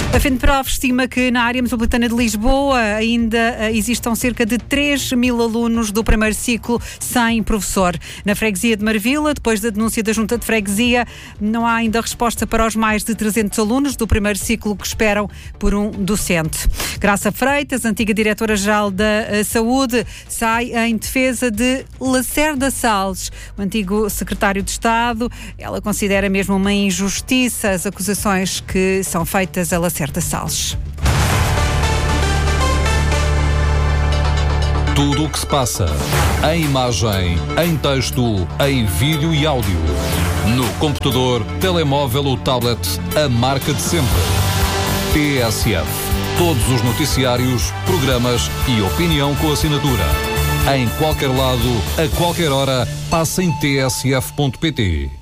A FENPROF estima que na área metropolitana de Lisboa ainda existam cerca de 3.000 alunos do primeiro ciclo sem professor. Na freguesia de Marvila, depois da denúncia da Junta de Freguesia, não há ainda resposta para os mais de 300 alunos do primeiro ciclo que esperam por um docente. Graça Freitas, antiga diretora-geral da Saúde, sai em defesa de Lacerda Salles, o antigo secretário de Estado. Ela considera mesmo uma injustiça as acusações que são feitas a Lacerda Salles. Tudo o que se passa, em imagem, em texto, em vídeo e áudio. No computador, telemóvel ou tablet, a marca de sempre. TSF. Todos os noticiários, programas e opinião com assinatura. Em qualquer lado, a qualquer hora, passa em tsf.pt.